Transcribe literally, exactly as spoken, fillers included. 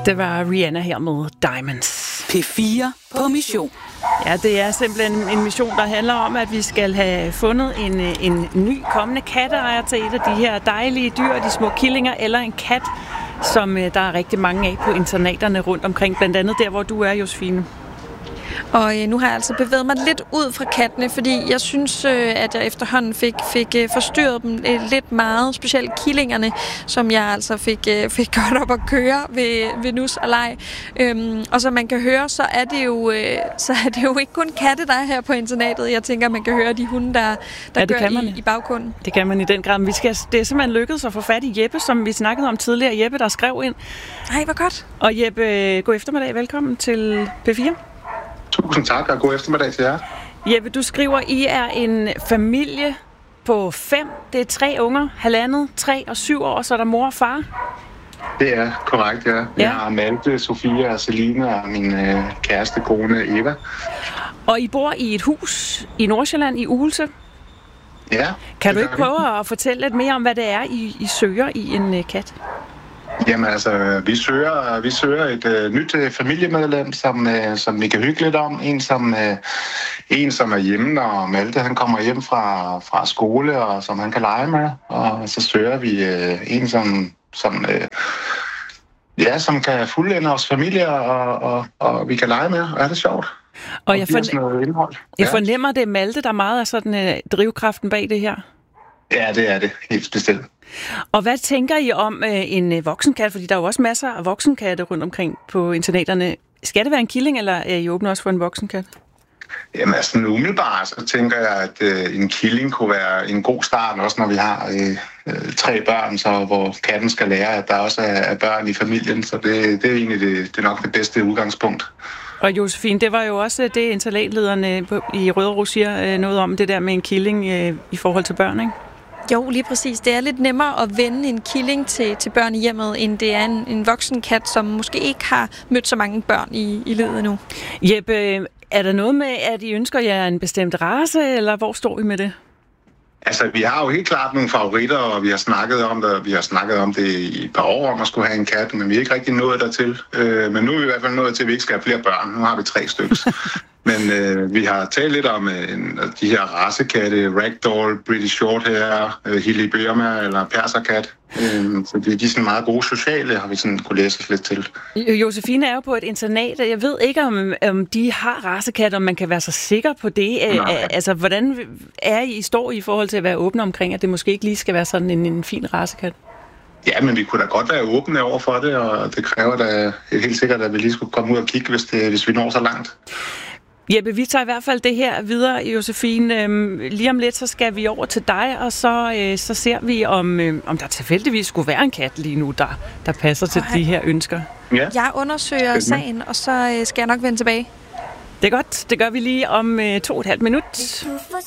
Det var Rihanna her med Diamonds. P fire på mission. Ja, det er simpelthen en mission, der handler om, at vi skal have fundet en, en ny kommende katteejer til et af de her dejlige dyr, de små killinger, eller en kat, som der er rigtig mange af på internaterne rundt omkring, blandt andet der, hvor du er, Josefine. Og øh, nu har jeg altså bevæget mig lidt ud fra kattene, fordi jeg synes, øh, at jeg efterhånden fik, fik øh, forstyrret dem øh, lidt meget, specielt killingerne, som jeg altså fik, øh, fik godt op at køre ved, ved nus og leg. Øhm, og som man kan høre, så er, det jo, øh, så er det jo ikke kun katte, der er her på internatet. Jeg tænker, man kan høre de hunde, der, der ja, gør i, i baggrunden. Det kan man i den grad. Vi skal, det er simpelthen lykkedes at få fat i Jeppe, som vi snakkede om tidligere. Jeppe, der skrev ind. Ej, hvor godt. Og Jeppe, god eftermiddag. Velkommen til P fire. Tusind tak, og god eftermiddag til jer. Jeppe, du skriver, I er en familie på fem. Det er tre unger, halvandet, tre og syv år, så er der mor og far. Det er korrekt, ja. ja. Jeg har Malte, Sofia og Selina og min øh, kæreste kone Eva. Og I bor i et hus i Nordsjælland, i Ugelse. Ja. Kan du ikke prøve at fortælle lidt mere om, hvad det er, I, I søger i en øh, kat? Jamen altså, vi søger, vi søger et øh, nyt øh, familiemedlem, som, øh, som vi kan hygge lidt om. En som, øh, en, som er hjemme, når Malte han kommer hjem fra, fra skole, og som han kan lege med. Og så søger vi øh, en, som, som, øh, ja, som kan fuldende vores familie, og, og, og vi kan lege med. Og er det sjovt? Og, og jeg, fornem- jeg fornemmer, det er Malte, der meget er sådan øh, drivkraften bag det her. Ja, det er det. Helt bestemt. Og hvad tænker I om øh, en øh, voksenkat? Fordi der er jo også masser af voksenkatte rundt omkring på internaterne. Skal det være en killing, eller er I åbne også for en voksenkat? Jamen altså, umiddelbart så tænker jeg, at øh, en killing kunne være en god start, også når vi har øh, tre børn, så hvor katten skal lære, at der også er, er børn i familien. Så det, det er egentlig det, det er nok det bedste udgangspunkt. Og Josefine, det var jo også det, internatlederne i Rødovre siger noget om, det der med en killing øh, i forhold til børn, ikke? Jo, lige præcis. Det er lidt nemmere at vende en killing til, til børn i hjemmet, end det er en, en voksen kat, som måske ikke har mødt så mange børn i, i livet endnu. Jeppe, er der noget med, at I ønsker jer en bestemt race, eller hvor står I med det? Altså, vi har jo helt klart nogle favoritter, og vi har snakket om det, vi har snakket om det i et par år, om at skulle have en kat, men vi er ikke rigtig nået dertil. Øh, men nu er vi i hvert fald nået til, at vi ikke skal have flere børn. Nu har vi tre stykker. Men øh, vi har talt lidt om øh, de her racekatte, Ragdoll, British Shorthair, øh, Hilly Burma eller Perserkat. Øh, så de, de er sådan meget gode sociale, har vi sådan kunne læse os lidt til. Josefine er jo på et internat, jeg ved ikke, om, om de har racekatte, om man kan være så sikker på det. Nej. Altså, hvordan er I, står I i forhold til at være åbne omkring, at det måske ikke lige skal være sådan en, en fin racekat? Ja, men vi kunne da godt være åbne over for det, og det kræver da helt sikkert, at vi lige skulle komme ud og kigge, hvis, det, hvis vi når så langt. Jeppe, vi tager i hvert fald det her videre, Josefine. Øhm, lige om lidt, så skal vi over til dig, og så, øh, så ser vi, om, øh, om der tilfældigvis skulle være en kat lige nu, der, der passer til okay. de her ønsker. Ja. Jeg undersøger sagen, og så øh, skal jeg nok vende tilbage. Det er godt. Det gør vi lige om øh, to og et halvt minut.